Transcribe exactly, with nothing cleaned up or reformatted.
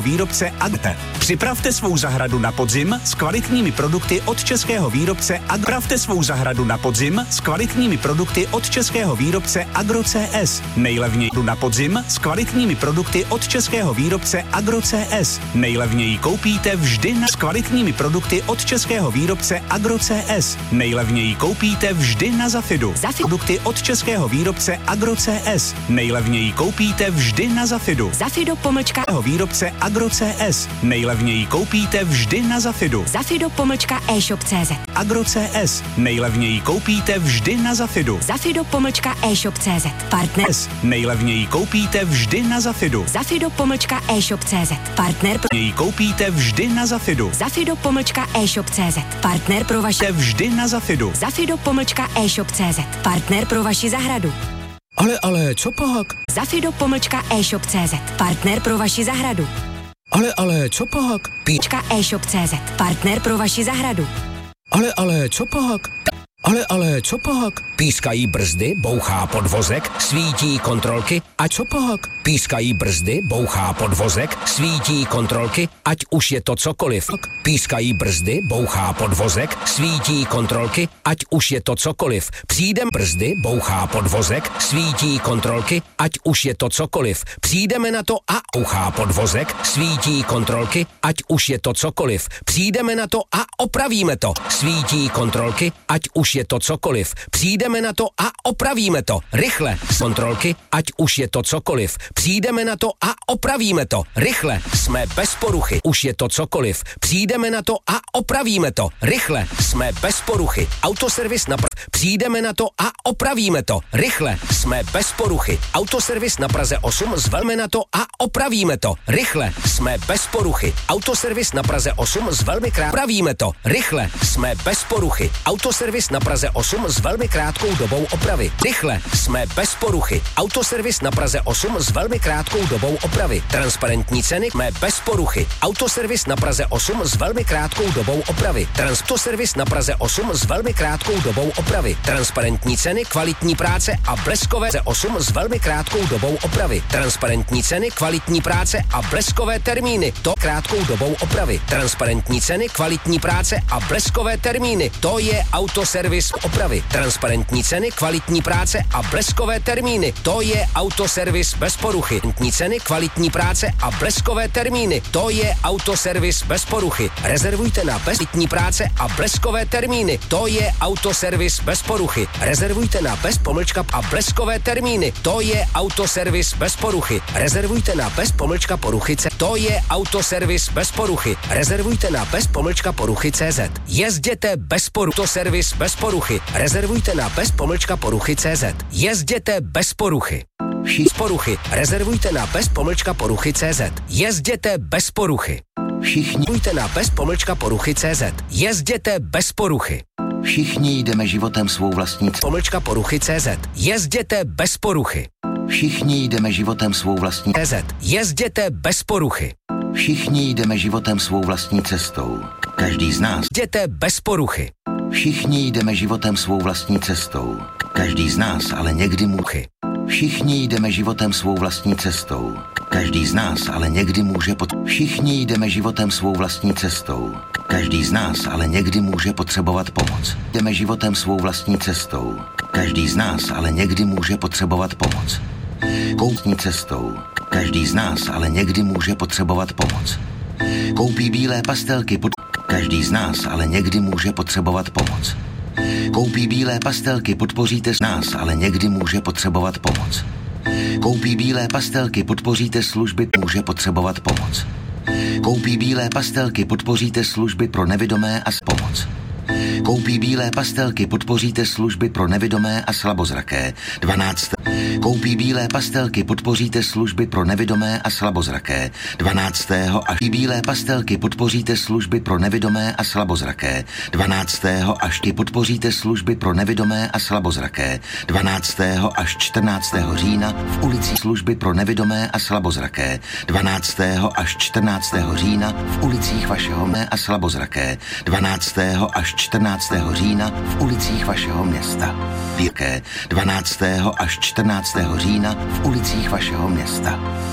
výrobce Agte. Připravte svou zahradu na podzim s kvalitními produkty od českého výrobce Agro. Připravte svou zahradu na podzim s kvalitními produkty od českého výrobce Agro C S. Nejlevněji na podzim s kvalitními produkty od českého výrobce Agro C S. Nejlevněji koupíte vždy na s kvalitními produkty od českého výrobce Agro C S. Nejlevněji koupíte vždy na Zafidu. Zafi- produkty od českého výrobce Agro C S. Nejlevněji koupíte vždy na Zafidu. Zafido pomlčka výrobce Agro C S. Nejlevněji koupíte vždy na Zafidu. Zafido pomlčka e-shop tečka cé zet. Agro C S. Nejlevněji koupíte vždy na Zafidu. Zafido pomlčka e-shop tečka cé zet. Partner. Nejlevněji koupíte vždy na Zafidu. Zafido pomlčka e-shop tečka cé zet. Partner. Nejlevněji koupíte vždy na Zafidu. Zafido pomlčka e-shop tečka cé zet. Partner pro vaše vždy na Zafidu. Zafido pomlčka e-shop tečka cé zet. Partner pro vaši zahradu. Ale, ale, co pak? Zafido pomlčka e-shop tečka cé zet. Partner pro vaši zahradu. Ale, ale, co pak? Píčka e-shop tečka cé zet. Partner pro vaši zahradu. Ale, ale, co pak? Ale, ale, co pak? Pískají brzdy, bouchá podvozek, svítí kontrolky. A co pak? Pískají brzdy, bouchá podvozek, svítí kontrolky, ať už je to cokoliv. Pískají brzdy, bouchá podvozek, svítí kontrolky, ať už je to cokoliv. Přijdem brzdy, bouchá podvozek, svítí kontrolky, ať už je to cokoliv. Přijdeme na to a bouchá podvozek, svítí kontrolky, ať už je to cokoliv. Přijdeme na to a opravíme to. Svítí kontrolky, ať už je to cokoliv. Přijdeme na to a opravíme to. Rychle. Kontrolky, ať už je to cokoliv. Přijdeme na to a opravíme to. Rychle. Jsme bez poruchy. Už je to cokoliv. Přijdeme na to a opravíme to. Rychle. Jsme bez poruchy. Autoservis na Praze. Přijdeme na to a opravíme to. Rychle. Jsme bez poruchy. Autoservis na Praze osm. Zvelme na to a opravíme to. Rychle. Jsme bez poruchy. Autoservis na Praze osm. Z velmi krát. Opravíme to. Rychle. Jsme bez poruchy. Autoservis na Praze osm s velmi krátkou dobou opravy. Rychle. Jsme bez poruchy. Autoservis na Praze osm s velmi krátkou dobou opravy. Transparentní ceny. Jsme bez poruchy. Autoservis na Praze osm s velmi krátkou dobou opravy. Autoservis na Praze osm s velmi krátkou dobou opravy. Transparentní ceny, kvalitní práce a bleskové osm s velmi krátkou dobou opravy. Transparentní ceny, kvalitní práce a bleskové termíny. To krátkou dobou opravy. Transparentní ceny, kvalitní práce a bleskové termíny. To je autoservis opravy. Transparentní ceny, kvalitní práce a bleskové termíny. To je autoservis bez poruchy. Transparentní ceny, kvalitní práce a bleskové termíny. To je autoservis bez poruchy. Rezervujte na bezplatní práce a bleskové termíny. To je autoservis bez poruchy. Rezervujte na bez pomlčka a bleskové termíny. To je autoservis bez poruchy. Rezervujte na bez pomlčka poruchy. To je autoservis bez poruchy. Rezervujte na bez pomlčka poruchy C Z. Jezděte bez poruchy. Autoservis bez poruchy. Rezervujte na bez pomlčka poruchy C Z. Jezděte bez poruchy. Všichni poruchy. Rezervujte na bez pomlčka poruchy C Z. Jezděte bez poruchy. Všichni jděte na bez pomlčka poruchy C Z. Jezděte bez poruchy. Všichni jdeme životem svou vlastní pomlčka poruchy C Z. Jezděte bez poruchy. Všichni jdeme životem svou vlastní C Z. Jezděte bez poruchy. Všichni jdeme životem svou vlastní cestou. Každý z nás jděte bez poruchy. Všichni jdeme životem svou vlastní cestou. Každý z nás ale někdy muchy. Všichni jdeme životem svou vlastní cestou. Každý z nás ale někdy může pot... Všichni jdeme životem svou vlastní cestou. Každý z nás ale někdy může potřebovat pomoc. Jdeme životem svou vlastní cestou. Každý z nás ale někdy může potřebovat pomoc. Koupní cestou. Každý z nás ale někdy může potřebovat pomoc. Koupí bílé pastelky pod... Každý z nás ale někdy může potřebovat pomoc. Koupí bílé pastelky, podpoříte s nás, ale někdy může potřebovat pomoc. Koupí bílé pastelky, podpoříte služby, může potřebovat pomoc. Koupí bílé pastelky, podpoříte služby pro nevidomé a pomoc. Koupí bílé pastelky, podpoříte služby pro nevidomé a slabozraké. dvanáct. Koupí bílé pastelky, podpoříte služby pro nevidomé a slabozraké. dvanáctého až bílé pastelky, podpoříte služby pro nevidomé a slabozraké. dvanáctého až podpoříte služby pro nevidomé a slabozraké. dvanáctého až čtrnáctého října v ulici služby pro nevidomé a slabozraké. dvanáctého až čtrnáctého října v ulicích vašeho mé a slabozraké. dvanáctého až čtrnáctého října v ulicích vašeho města. Věké dvanáctého až čtrnáctého října v ulicích vašeho města.